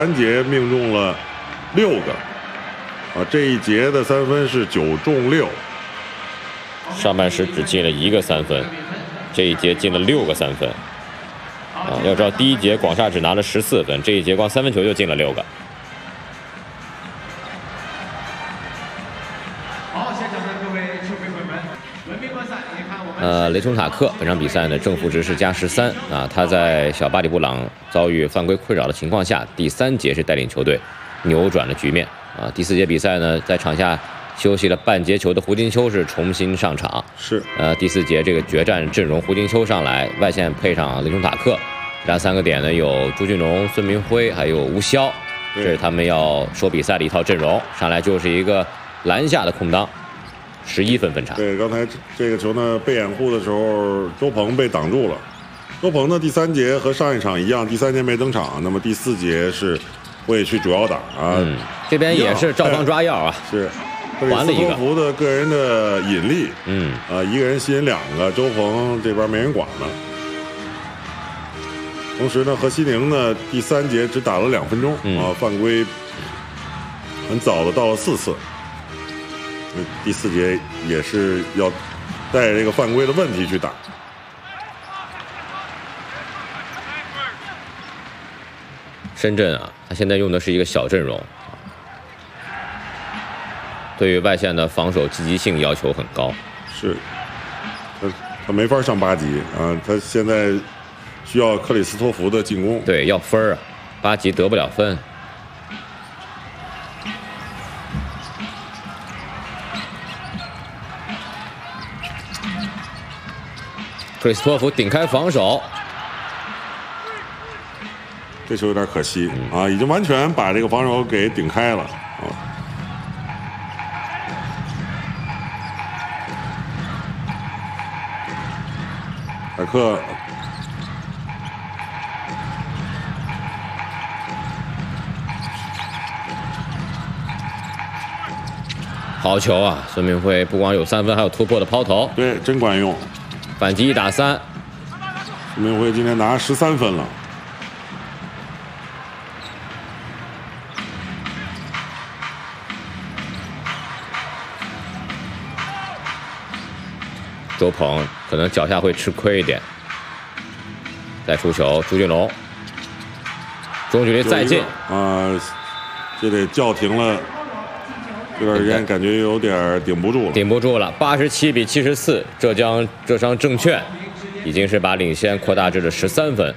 3节命中了6个，这一节的3分是9中6。 上半时只进了1个3分，这一节进了6个3分。要知道第一节广厦只拿了14分，这一节光3分球就进了6个。 好，现场的各位球迷朋友们，文明观赛，你看我们。 雷冲塔克本场比赛呢正负值是+13啊，他在小巴里布朗遭遇犯规困扰的情况下，第3节是带领球队扭转了局面啊。第4节比赛呢，在场下休息了半节球的胡金秋是重新上场。 是。 第4节这个决战阵容，胡金秋上来，外线配上雷冲塔克，其他3个点呢有朱俊龙、孙明辉还有吴骁，这是他们要说比赛的一套阵容。上来就是一个篮下的空当。11分分差。 对，刚才这个球呢被掩护的时候，周鹏被挡住了。周鹏呢第3节和上一场一样，第3节没登场，那么第4节是会去主要打啊。 这边也是照方抓药啊。 是。还了一个。斯托福的个人的引力，一个人吸引2个，周鹏这边没人管了。同时呢，何西宁呢第3节只打了2分钟犯规很早的到了4次。第4节也是要带着这个犯规的问题去打。 深圳啊，他现在用的是一个小阵容，对于外线的防守积极性要求很高。 是，他没法上8级啊，他现在需要克里斯托弗的进攻。 对，要分啊，8级得不了分。克里斯托弗顶开防守， 这球有点可惜啊，已经完全把这个防守给顶开了啊。塔克， 好球啊！孙明辉不光有3分，还有突破的抛投， 对，真管用。 反击1打3， 孙明辉今天拿13分了。 周鹏可能脚下会吃亏一点。再出球，朱俊龙，中距离再进这得叫停了。这段时间感觉有点顶不住了， 顶不住了。87比74，浙江浙商证券已经是把领先扩大至了13分。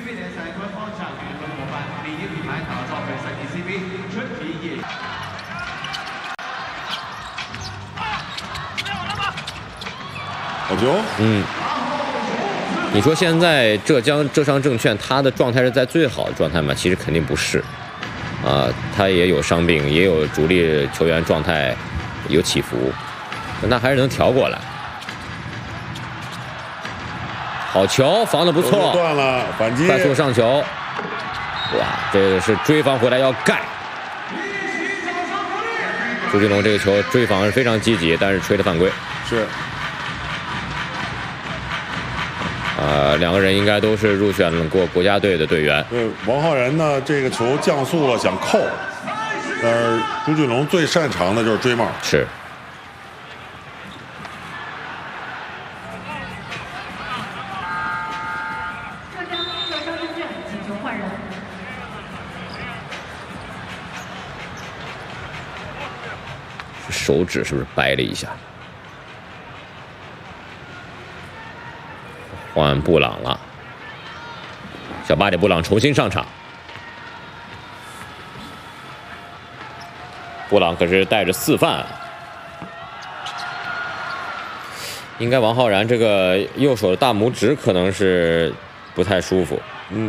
好球， 你说现在浙江浙商证券他的状态是在最好的状态吗？其实肯定不是。他也有伤病，也有主力球员状态有起伏，那还是能调过来。好球，防得不错， 断了，反击， 快速上球，哇，这个是追防回来要盖。朱俊龙这个球追防是非常积极，但是吹的犯规。 是。 2个人应该都是入选过国家队的队员。 对，王浩然呢，这个球降速了，想扣，但是朱俊龙最擅长的就是追帽。 是。 浙江浙商证券请求换人。 手指是不是掰了一下？换布朗了，小巴里布朗重新上场。布朗可是带着4犯，应该王浩然这个右手的大拇指可能是不太舒服。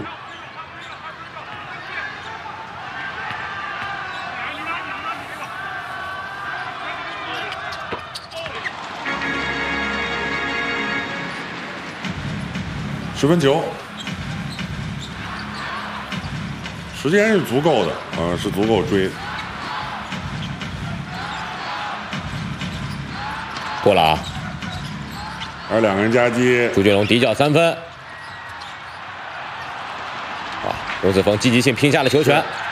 10分球，时间是足够的是足够追。 过了啊！ 而2个人夹击， 朱俊龙底角3分。哇，龙子峰积极性拼下了球权。